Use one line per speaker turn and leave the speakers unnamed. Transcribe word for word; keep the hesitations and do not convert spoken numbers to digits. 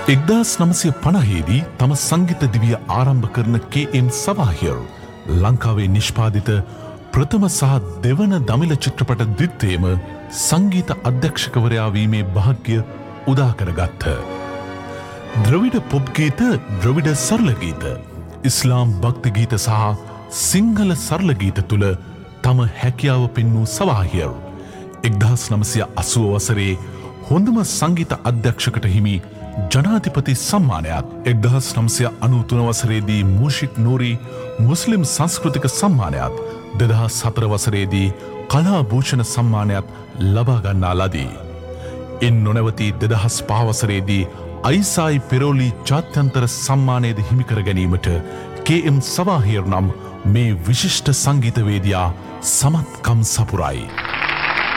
එක්දාස් නමසය පනහේදී තම සංගීත දිවිය ආරම්භ කරන කේ.එම්. සවාහිර් ලංකාවේ නිෂ්පාදිත ප්‍රථම සහ දෙවන දමිළ චිත්‍රපට ද්විත්වයේම සංගීත අධ්‍යක්ෂකවරයා වීමේ භාග්‍ය උදා කරගත්හ. ද්‍රවිඩ පොප් ගීත, ද්‍රවිඩ සරල ගීත, ඉස්ලාම් භක්ති ගීත සහ සිංහල සරල ගීත තුළ තම හැකියාව පෙන්වූ සවාහිර් එක්දාස් නමසය අසූ වසරේ හොඳම සංගීත අධ්‍යක්ෂකට හිමි ජනාධිපති සම්මානයත්, එක්දහස් නම්සය අනූතුන වසරේදී මූෂික් නූරී මුස්ලිම් සංස්කෘතික සම්මානයත්, දෙදහස් හතර වසරේදී කලා භූෂණ සම්මානයත් ලබාගන්නා ලදී. ඉන් නොනැවති දෙදහස් පහවසරේදී අයිසායි පෙරෝලි ජාත්‍යන්තර සම්මානයද හිමිකර ගැනීමට කේ.එම්. සවාහිර් නම් මේ විශිෂ්ට සංගීතවේදියා සමත්කම් සපුරයි.